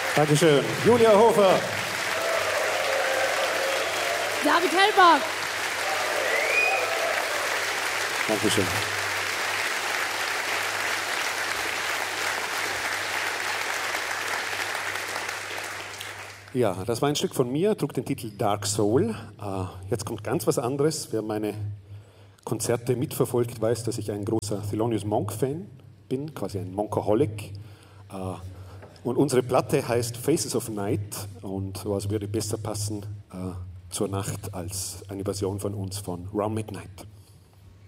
Dankeschön. Julia Hofer. David Hellbach. Dankeschön. Ja, das war ein Stück von mir, trug den Titel Dark Soul. Jetzt kommt ganz was anderes. Wer meine Konzerte mitverfolgt, weiß, dass ich ein großer Thelonious Monk-Fan bin, quasi ein Monkaholic. Und unsere Platte heißt Faces of Night und was würde besser passen zur Nacht als eine Version von uns von Round Midnight.